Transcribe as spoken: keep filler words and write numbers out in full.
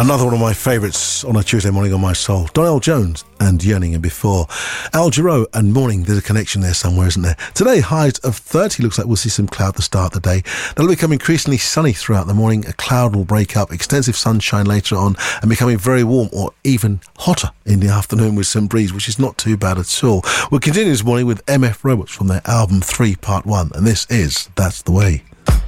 Another one of my favourites on a Tuesday morning on my soul. Donell Jones and Yearning, and before Al Jarreau and Morning. There's a connection there somewhere, isn't there? Today, highs of thirty. Looks like we'll see some cloud at the start of the day. That'll become increasingly sunny throughout the morning. A cloud will break up, extensive sunshine later on, and becoming very warm or even hotter in the afternoon with some breeze, which is not too bad at all. We'll continue this morning with M F Robots from their album three Part one, and this is That's the Way.